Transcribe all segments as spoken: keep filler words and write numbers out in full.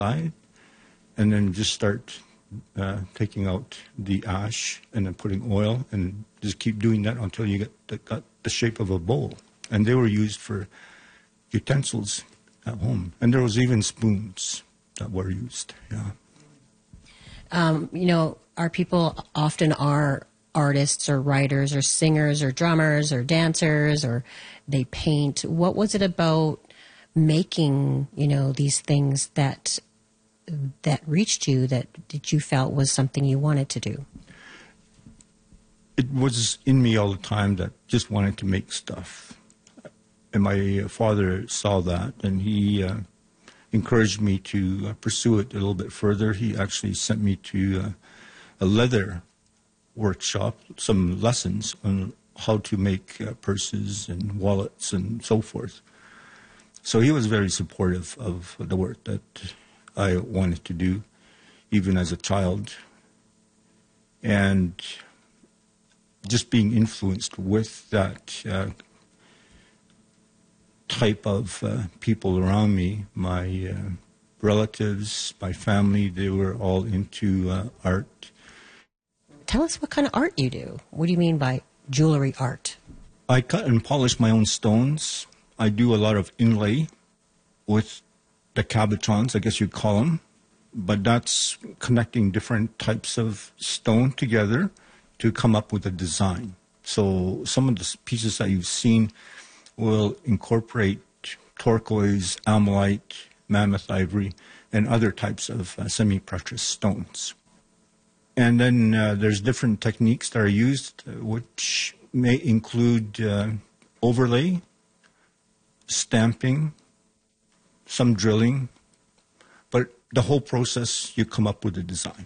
side, and then just start uh, taking out the ash and then putting oil, and just keep doing that until you get the, got the shape of a bowl. And they were used for utensils at home, and there was even spoons that were used. Yeah. Um, you know, our people often are artists or writers or singers or drummers or dancers, or they paint. What was it about making, you know, these things that that reached you, that, that you felt was something you wanted to do? It was in me all the time that just wanted to make stuff. And my father saw that, and he uh, encouraged me to uh, pursue it a little bit further. He actually sent me to uh, a leather workshop, some lessons on how to make uh, purses and wallets and so forth. So he was very supportive of the work that I wanted to do, even as a child. And just being influenced with that uh, type of uh, people around me, my uh, relatives, my family, they were all into uh, art. Tell us what kind of art you do. What do you mean by jewelry art? I cut and polish my own stones. I do a lot of inlay with the cabochons, I guess you'd call them. But that's connecting different types of stone together to come up with a design. So some of the pieces that you've seen will incorporate turquoise, amylite, mammoth ivory, and other types of uh, semi-precious stones. And then uh, there's different techniques that are used, uh, which may include uh, overlay, stamping, some drilling, but the whole process, you come up with a design.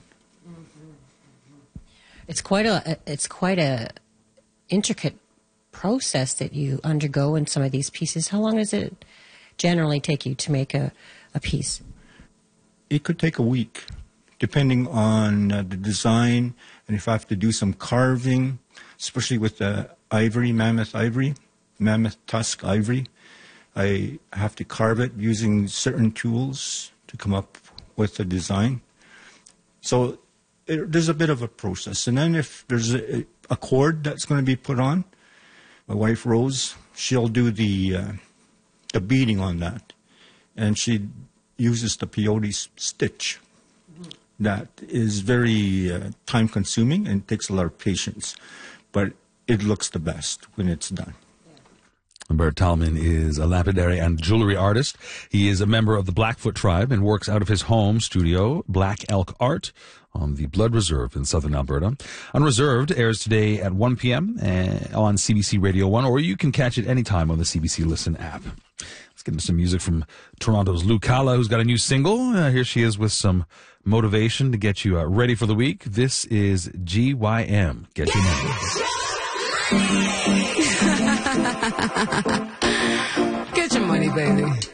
It's quite a it's quite a intricate process that you undergo in some of these pieces. How long does it generally take you to make a, a piece? It could take a week, depending on uh, the design, and if I have to do some carving, especially with the ivory, mammoth ivory, mammoth tusk ivory, I have to carve it using certain tools to come up with a design. So it, there's a bit of a process. And then if there's a, a cord that's going to be put on, my wife Rose, she'll do the uh, the beading on that, and she uses the peyote stitch. That is very uh, time consuming and takes a lot of patience, but it looks the best when it's done. Bert Tallman is a lapidary and jewelry artist. He is a member of the Blackfoot tribe and works out of his home studio, Black Elk Art, on the Blood Reserve in southern Alberta. Unreserved airs today at one p.m. on C B C Radio one, or you can catch it anytime on the C B C Listen app. Let's get into some music from Toronto's Lou Calla, who's got a new single. Uh, here she is with some motivation to get you uh, ready for the week. This is G Y M. Get your money. Get your money, baby.